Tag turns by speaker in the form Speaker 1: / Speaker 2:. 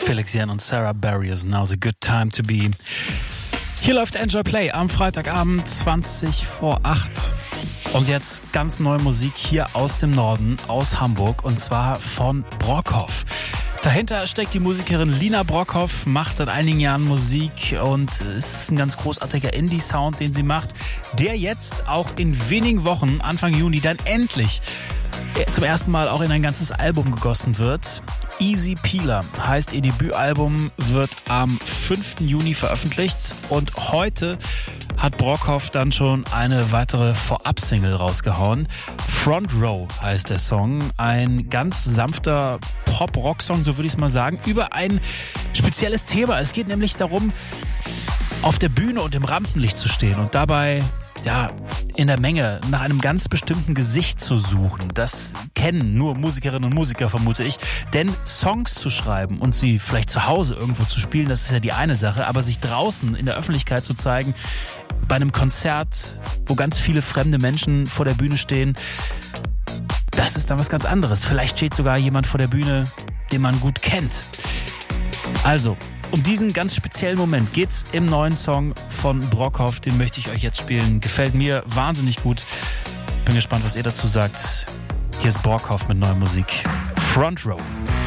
Speaker 1: Felix Jan und Sarah Barriers, Now's a Good Time to Be. Hier läuft Enjoy Play am Freitagabend 20 vor 8. Und jetzt ganz neue Musik hier aus dem Norden, aus Hamburg, und zwar von Brockhoff. Dahinter steckt die Musikerin Lina Brockhoff, macht seit einigen Jahren Musik und es ist ein ganz großartiger Indie-Sound, den sie macht, der jetzt auch in wenigen Wochen, Anfang Juni, dann endlich zum ersten Mal auch in ein ganzes Album gegossen wird. Easy Peeler heißt ihr Debütalbum, wird am 5. Juni veröffentlicht und heute hat Brockhoff dann schon eine weitere Vorab-Single rausgehauen. Front Row heißt der Song, ein ganz sanfter Pop-Rock-Song, so würde ich es mal sagen, über ein spezielles Thema. Es geht nämlich darum, auf der Bühne und im Rampenlicht zu stehen und dabei in der Menge nach einem ganz bestimmten Gesicht zu suchen. Das kennen nur Musikerinnen und Musiker, vermute ich. Denn Songs zu schreiben und sie vielleicht zu Hause irgendwo zu spielen, das ist ja die eine Sache. Aber sich draußen in der Öffentlichkeit zu zeigen, bei einem Konzert, wo ganz viele fremde Menschen vor der Bühne stehen, das ist dann was ganz anderes. Vielleicht steht sogar jemand vor der Bühne, den man gut kennt. Also, um diesen ganz speziellen Moment geht's im neuen Song von Brockhoff. Den möchte ich euch jetzt spielen. Gefällt mir wahnsinnig gut. Bin gespannt, was ihr dazu sagt. Hier ist Brockhoff mit neuer Musik. Front Row.